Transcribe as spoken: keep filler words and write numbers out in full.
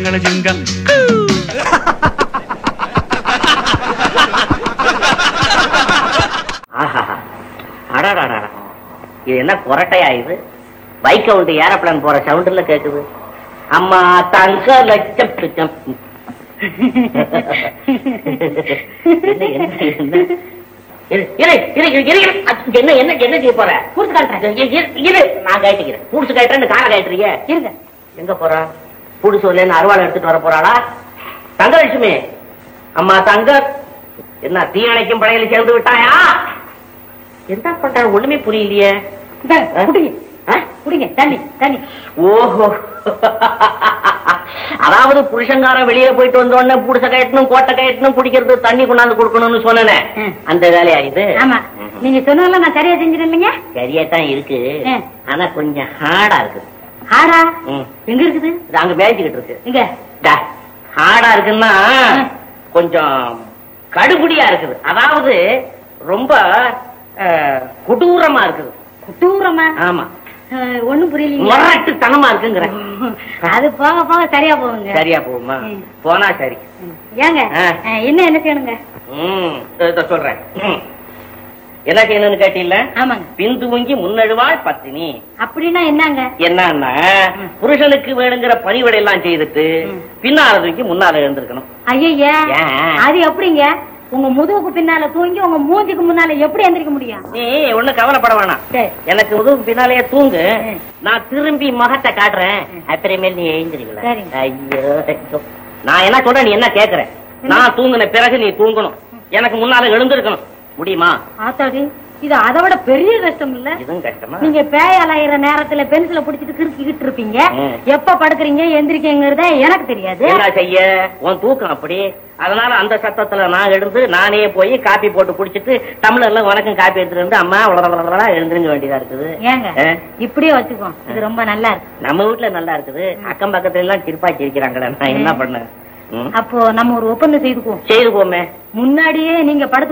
ஜங்கள ஜிங்கம். இது என்ன கொரட்டையா? இது பைக் கவுண்ட் ஏரோப்ளான் போற சவுண்ட்ல கேக்குது. அம்மா தங்க லட்சம் என்ன என்ன என்ன செய்ய போற? கூடுசு காட்டுறேன். நான் காட்டிக்கிறேன். கூடுசு காட்டுறேன்னு காரை காட்டுறீங்க. இருங்க. எங்க போறா? கூடுசு வரலன்னு அருவாளை எடுத்துட்டு வர போறாளா? தங்கலட்சுமி, அம்மா தங்க, என்ன தீயணைக்கும் படையில சேர்ந்து விட்டாயா? என்ன பண்ற? ஒண்ணுமே புரியலையே. குடிங்க தண்ணி தண்ணி. ஓஹோ, அதாவது புருஷங்காரன் வெளியில போயிட்டு வந்தோடனே புடிச கயட்டணும் கோட்டை கயட்டணும் குடிக்கிறது தண்ணி கொண்டாந்து கொடுக்கணும்னு சொன்னேன். அந்த வேலையா இது? ஆமா, நீங்க சொன்னதெல்லாம் நான் சரியா செஞ்சிருந்தீங்க. சரியா தான் இருக்கு, ஆனா கொஞ்சம் ஹார்டா இருக்கு. ஹார்டா எங்க இருக்குது? அங்க மேய்ச்சிக்கிட்டு இருக்கு. இங்க ஹார்டா இருக்குன்னா கொஞ்சம் கடுபுடியா இருக்குது. அதாவது ரொம்ப கொடூரமா இருக்குது. கொடூரமா? ஆமா. ஒண்ணும் புரியல. முரட்டு தனமா இருக்குங்கிற. அது போக போக சரியா போகுங்க. சரியா போகுமா? போனா சரி. ஏங்க என்ன என்ன செய்யணுங்க? சொல்றேன். என்ன செய்யணும்னு கேட்டீங்களா? ஆமாங்க. பிந்துவங்கி முன்னழுவாள் பத்தினி. அப்படின்னா என்னங்க? என்னன்னா புருஷனுக்கு வேணுங்கிற பணிவிடை எல்லாம் செய்துட்டு பின்னால தூக்கி முன்னால எழுந்திருக்கணும். ஐயா, அது எப்படிங்க? உங்க முதுகுக்கு பின்னால தூங்கி உங்க மூஞ்சிக்கு முன்னால எப்படி எந்திரிக்க முடியும்? நீ ஒண்ணு கவலைப்பட வேணாம். எனக்கு முதுகுக்கு பின்னாலேயே தூங்கு, நான் திரும்பி முகத்தை காட்டுறேன். அப்புறமேல் நீ எழுந்திருக்கல. ஐயோ, நான் என்ன சொல்றேன், நீ என்ன கேக்குற? நான் தூங்குன பிறகு நீ தூங்கணும், எனக்கு முன்னால எழுந்திருக்கணும். முடியுமா? ஆத்தாடி, இது அதை விட பெரிய கஷ்டம் இல்ல? இதுவும் கஷ்டமா? நீங்க பேய் அலையிற நேரத்துல பென்சில புடிச்சிட்டு கிறுக்கிட்டு இருப்பீங்க. எப்ப படுக்கிறீங்க எந்திரிக்கங்கிறத எனக்கு தெரியாது. என்ன செய்ய, உன் தூக்கம் அப்படி. அதனால அந்த சத்தத்துல நான் எழுந்து நானே போய் காப்பி போட்டு குடிச்சிட்டு டம்ளர்ல உனக்கும் காப்பி எடுத்துட்டு வந்து அம்மா உலகளா எழுந்திருக்க வேண்டியதா இருக்குது. ஏங்க இப்படியே வச்சுக்கோ, இது ரொம்ப நல்லா இருக்கு. நம்ம வீட்டுல நல்லா இருக்குது, அக்கம் பக்கத்துல எல்லாம் சிரிப்பா சிரிக்கிறாங்களே, நான் என்ன பண்ண? அப்போ நம்ம ஒரு ஒப்பந்தம் செய்துக்குவோம். செய்துக்கோமே. முன்னாடியே நீங்க படுத்து